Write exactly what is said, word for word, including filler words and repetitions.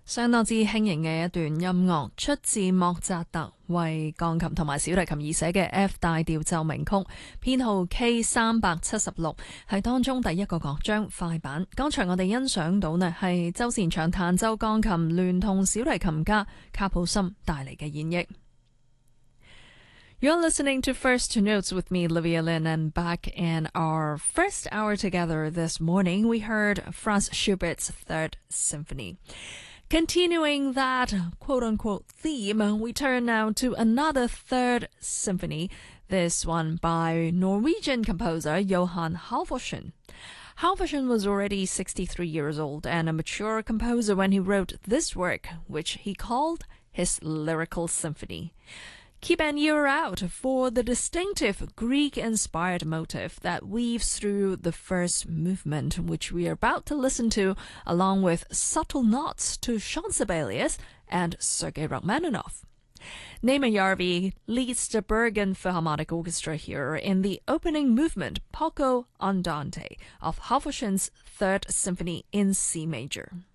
相當之輕盈嘅一段音樂，出自莫扎特為鋼琴同埋小提琴而寫嘅 F 大調奏鳴曲，編號 K 三百七十六，係當中第一個樂章快板。剛才我哋欣賞到呢係周善祥彈奏鋼琴聯同小提琴家卡普森帶嚟嘅演繹。You're listening to First Notes with me, Livia Lin, and back in our first hour together this morning, we heard Franz Schubert's Third Symphony. Continuing that quote-unquote theme, we turn now to another Third Symphony, this one by Norwegian composer Johan Halvorsen. Halvorsen was already sixty-three years old and a mature composer when he wrote this work, which he called his Lyrical Symphony. Keep an ear out for the distinctive Greek-inspired motif that weaves through the first movement, which we are about to listen to, along with subtle nods to Jean Sibelius and Sergei Rachmaninoff. Neema Järvi leads the Bergen Philharmonic Orchestra here in the opening movement, Poco Andante, of Halvorsen's Third Symphony in C major.